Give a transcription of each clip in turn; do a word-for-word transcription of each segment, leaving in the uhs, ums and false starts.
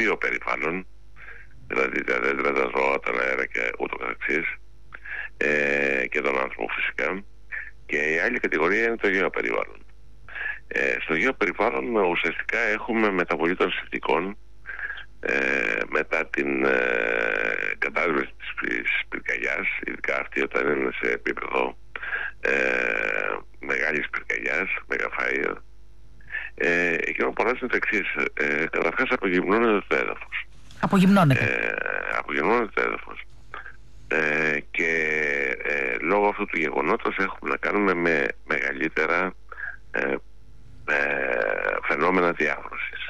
βιοπεριβάλλον, δηλαδή τα δέντρα, τα ζώα, τον αέρα και ούτω καθεξής, ε, και τον άνθρωπο φυσικά. Και η άλλη κατηγορία είναι το γεωπεριβάλλον. Ε, στο γεωπεριβάλλον ουσιαστικά έχουμε μεταβολή των συνθηκών ε, μετά την ε, κατάσβεση της πυρκαγιάς, ειδικά αυτή όταν είναι σε επίπεδο ε, μεγάλης πυρκαγιάς, μεγαφάιερ. Ε, εκείνο που αλλάζει είναι το εξής. Ε, καταρχάς απογυμνώνεται το έδαφος. Απογυμνώνεται. Ε, απογυμνώνεται το έδαφος. Ε, και ε, λόγω αυτού του γεγονότος έχουμε να κάνουμε με μεγαλύτερα ε, ε, φαινόμενα διάβρωσης.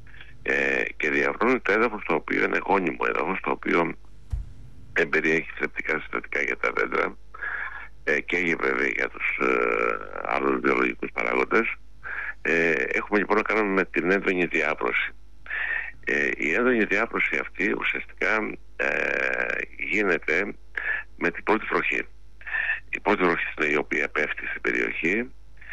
Ε, και διαβρώνει το έδαφος το οποίο είναι γόνιμο έδαφος, το οποίο εμπεριέχει θρεπτικά συστατικά για τα δέντρα ε, και βέβαια για τους ε, άλλους βιολογικούς παράγοντες. Ε, έχουμε λοιπόν να κάνουμε με την έντονη διάβρωση. Ε, η έντονη διάβρωση αυτή ουσιαστικά ε, γίνεται με την πρώτη βροχή. Η πρώτη βροχή είναι η οποία πέφτει στην περιοχή,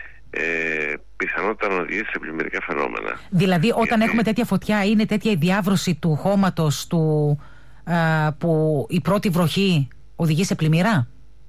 ε, πιθανότητα να οδηγήσει σε πλημμυρικά φαινόμενα. Δηλαδή όταν Γιατί... έχουμε τέτοια φωτιά, είναι τέτοια η διάβρωση του χώματος του, α, που η πρώτη βροχή οδηγεί σε πλημμυρά?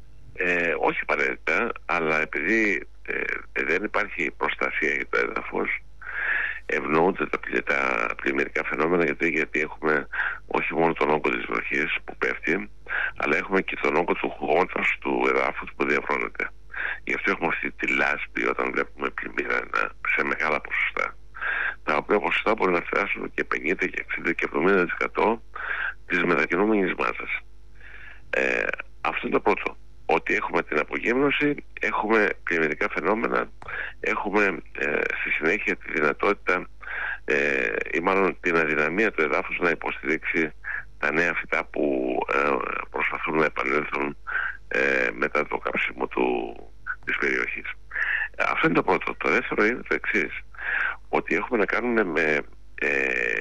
Ε, όχι απαραίτητα, αλλά επειδή ε, δεν υπάρχει προστασία για το έδαφος, ευνοούνται τα, τα πλημμυρικά φαινόμενα, γιατί, γιατί έχουμε όχι μόνο τον όγκο της βροχής που πέφτει, αλλά έχουμε και τον όγκο του χώματος του εδάφους που διαβρώνεται. Γι' αυτό έχουμε αυτή τη λάσπη όταν βλέπουμε πλημμύρα σε μεγάλα ποσοστά, τα οποία ποσοστά μπορεί να φτάσουν και πενήντα και εξήντα και εβδομήντα τοις εκατό της μετακινούμενης μάζας. Ε, αυτό είναι το πρώτο. Ότι έχουμε την απογύμνωση, έχουμε πλημμυρικά φαινόμενα, έχουμε ε, στη συνέχεια τη δυνατότητα ε, ή μάλλον την αδυναμία του εδάφους να υποστηρίξει τα νέα φυτά που ε, προσπαθούν να επανέλθουν ε, μετά το κάψιμο του, της περιοχής. Αυτό είναι το πρώτο. Το δεύτερο είναι το εξής, ότι έχουμε να κάνουμε με ε,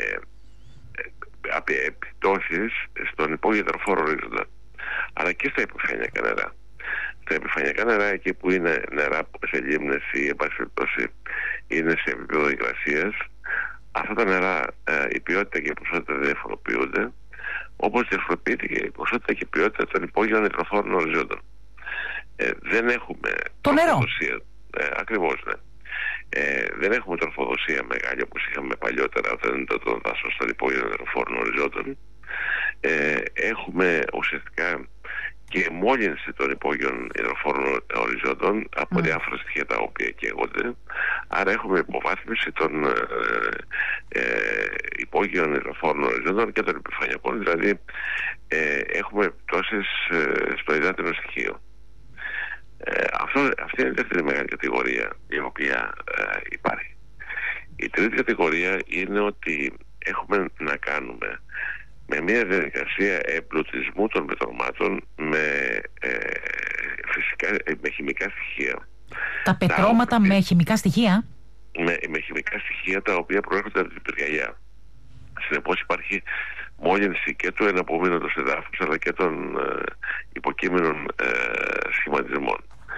επιπτώσεις στον υπόγειο ορίζοντα, αλλά και στα επιφανειακά νερά. Στα επιφανειακά νερά, εκεί που είναι νερά σε λίμνες ή εν πάση περιπτώσει είναι σε επίπεδο υγρασίας, αυτά τα νερά ε, η ποιότητα και η ποσότητα δεν διαφοροποιούνται, όπως διαφοροποιείται και η ποσότητα και η ποιότητα των υπόγειων υδροφόρων οριζόντων. Ε, δεν έχουμε το νερό. Ε, ακριβώς, ναι. Ε, δεν έχουμε τροφοδοσία μεγάλη όπως είχαμε παλιότερα όταν ήταν το δάσος των υπόγειων υδροφόρων οριζόντων. Ε, έχουμε ουσιαστικά και μόλυνση των υπόγειων υδροφόρων οριζόντων από mm. διάφορα στοιχεία τα οποία καίγονται. Άρα έχουμε υποβάθμιση των ε, ε, υπόγειων υδροφόρων οριζόντων και των επιφανειακών, δηλαδή ε, έχουμε επιπτώσεις ε, στο υδάτινο στοιχείο. Ε, αυτό, αυτή είναι η δεύτερη μεγάλη κατηγορία η οποία ε, υπάρχει. Η τρίτη κατηγορία είναι ότι έχουμε να κάνουμε με μια διαδικασία εμπλουτισμού των πετρωμάτων με, ε, φυσικά, με χημικά στοιχεία. Τα πετρώματα τα, με χημικά στοιχεία? Με, με χημικά στοιχεία τα οποία προέρχονται από την πυρκαγιά. Συνεπώς υπάρχει μόλυνση και του εναπομείνοντος εδάφους αλλά και των ε, υποκείμενων ε, σχηματισμών.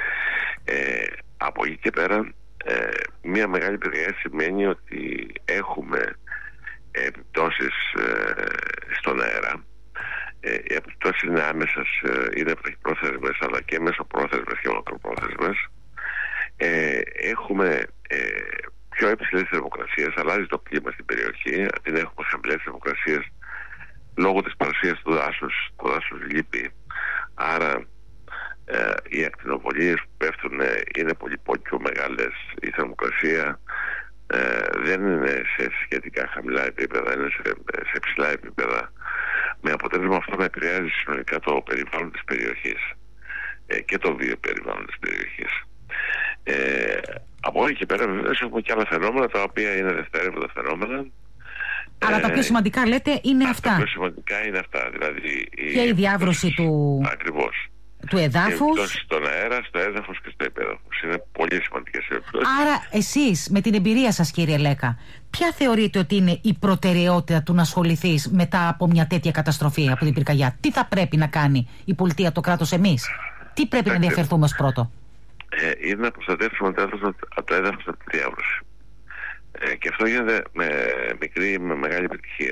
Ε, από εκεί και πέρα ε, μια μεγάλη πυρκαγιά σημαίνει ότι έχουμε επιπτώσεις ε, στον αέρα. Ε, οι επιπτώσεις είναι άμεσες, ε, είναι βραχυπρόθεσμες αλλά και μεσοπρόθεσμες και μακροπρόθεσμες. Ε, έχουμε ε, πιο υψηλές θερμοκρασίες, αλλάζει το κλίμα στην περιοχή, αντί να έχουμε χαμηλές θερμοκρασίες λόγω της παρουσίας του δάσους, το δάσος λείπει, άρα ε, οι ακτινοβολίες που πέφτουν ε, είναι πολύ πολύ πιο μεγάλες, η θερμοκρασία ε, δεν είναι σε σχετικά χαμηλά επίπεδα, είναι σε, σε ψηλά επίπεδα, με αποτέλεσμα αυτό να επηρεάζει συνολικά το περιβάλλον της περιοχής ε, και το βιοπεριβάλλον της περιοχής. Ε, από εκεί και πέρα βεβαίως έχουμε και άλλα φαινόμενα τα οποία είναι δευτερεύοντα φαινόμενα. Αλλά ε, τα πιο σημαντικά λέτε είναι αυτά. Τα πιο σημαντικά είναι αυτά. Δηλαδή, και η, η διάβρωση του, ακριβώς, του εδάφους. Στον αέρα, στο έδαφος και στο υπέδαφος. Είναι πολύ σημαντικές επιπτώσεις. Άρα εσείς με την εμπειρία σας κύριε Λέκα, ποια θεωρείτε ότι είναι η προτεραιότητα του να ασχοληθείς μετά από μια τέτοια καταστροφή από την πυρκαγιά? Τι θα πρέπει να κάνει η πολιτεία, το κράτος, εμείς? Τι πρέπει να ενδιαφερθούμε ως πρώτο? Ε, είναι να προστατεύσουμε το έδαφος από το έδαφος από τη διάβρωση. Ε, και αυτό γίνεται με μικρή, με μεγάλη επιτυχία.